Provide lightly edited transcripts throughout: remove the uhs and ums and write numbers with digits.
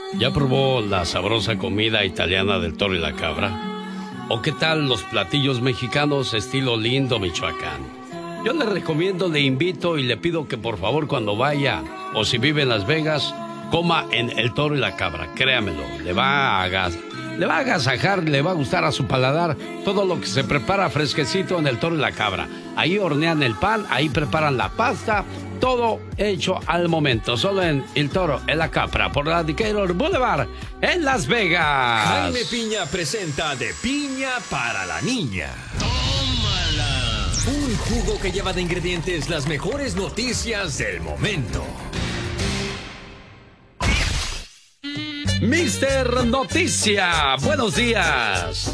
¿Ya probó la sabrosa comida italiana del Toro y la Cabra? ¿O qué tal los platillos mexicanos estilo Lindo, Michoacán? Yo le recomiendo, le invito y le pido que por favor cuando vaya o si vive en Las Vegas, coma en el Toro y la Cabra. Créamelo, le va a agasajar, le va a gustar a su paladar todo lo que se prepara fresquecito en el Toro y la Cabra. Ahí hornean el pan, ahí preparan la pasta, todo hecho al momento, solo en El Toro y la Cabra, por la Decatur Boulevard, en Las Vegas. Jaime Piña presenta De Piña para la Niña. ¡Tómala! Un jugo que lleva de ingredientes las mejores noticias del momento. Mister Noticia, buenos días.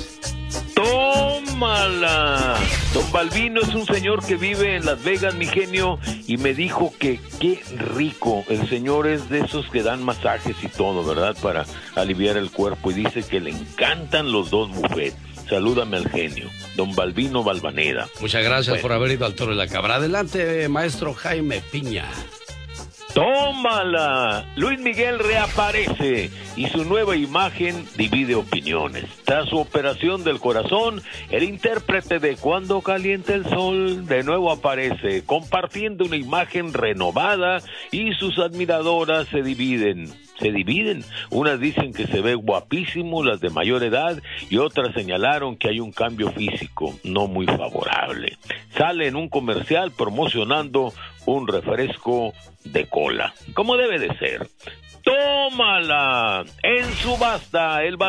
¡Tómala! Don Balbino es un señor que vive en Las Vegas, mi genio, y me dijo que qué rico. El señor es de esos que dan masajes y todo, ¿verdad? Para aliviar el cuerpo, y dice que le encantan los dos buffets. Salúdame al genio, don Balbino Balvaneda. Muchas gracias por haber ido al Toro y la Cabra. Adelante, maestro Jaime Piña. ¡Tómala! Luis Miguel reaparece y su nueva imagen divide opiniones. Tras su operación del corazón, el intérprete de Cuando calienta el sol de nuevo aparece, compartiendo una imagen renovada y sus admiradoras se dividen. Unas dicen que se ve guapísimo, las de mayor edad, y otras señalaron que hay un cambio físico no muy favorable. Sale en un comercial promocionando un refresco de cola, como debe de ser. ¡Tómala! En subasta, el